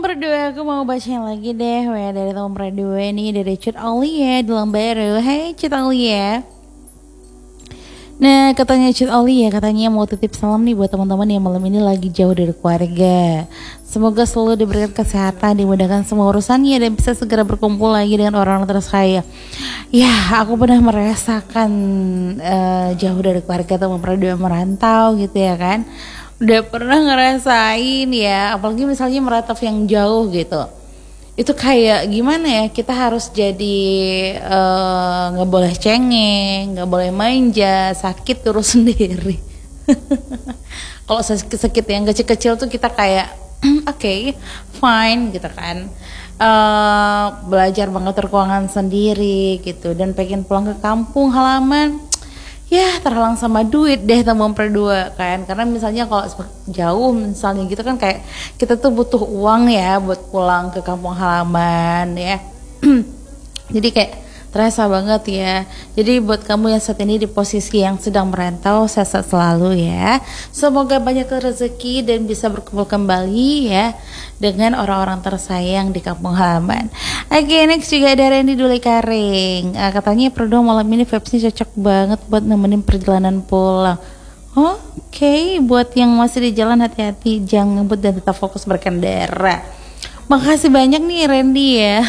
berdua, aku mau bacain lagi deh dari teman berdua nih, dari Cut Aulia dalam baru. Hai Cut Aulia. Nah, katanya Cut Aulia, katanya mau titip salam nih buat teman-teman yang malam ini lagi jauh dari keluarga. Semoga selalu diberikan kesehatan, dimudahkan semua urusannya, dan bisa segera berkumpul lagi dengan orang-orang tersayang. Ya, aku pernah merasakan jauh dari keluarga, teman berdua merantau gitu ya kan. Udah pernah ngerasain ya, apalagi misalnya meratap yang jauh gitu. Itu kayak gimana ya, kita harus jadi nggak boleh cengeng, nggak boleh manja, sakit terus sendiri. Kalau sakit yang kecil-kecil tuh kita kayak oke, fine gitu kan. Belajar mengatur keuangan sendiri gitu, dan pengen pulang ke kampung halaman, ya terhalang sama duit deh teman berdua kan. Karena misalnya kalau jauh misalnya gitu kan, kayak kita tuh butuh uang ya buat pulang ke kampung halaman ya. Jadi kayak terasa banget ya. Jadi buat kamu yang saat ini di posisi yang sedang merantau, sehat selalu ya. Semoga banyak rezeki dan bisa berkumpul kembali ya dengan orang-orang tersayang di kampung halaman. Oke, next juga ada Randy Duli Karing. Katanya Perdo malam ini vibes-nya cocok banget buat nemenin perjalanan pulang. Oke, buat yang masih di jalan hati-hati, jangan ngebut dan tetap fokus berkendara. Makasih banyak nih Randy ya.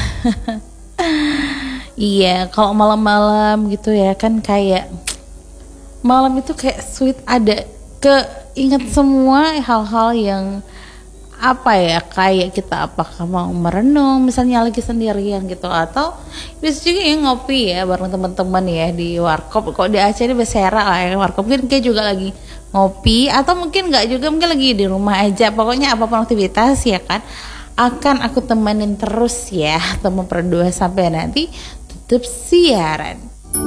Iya, kalau malam-malam gitu ya kan, kayak malam itu kayak sweet, ada keinget semua hal-hal yang apa ya, kayak kita apakah mau merenung misalnya lagi sendirian gitu, atau bisa juga ya ngopi ya bareng teman-teman ya di warkop. Kok di Aceh ini bersera lah ya, warkop mungkin kayak juga lagi ngopi, atau mungkin nggak juga, mungkin lagi di rumah aja. Pokoknya apapun aktivitas ya kan, akan aku temenin terus ya teman berdua sampai nanti tutup siaran.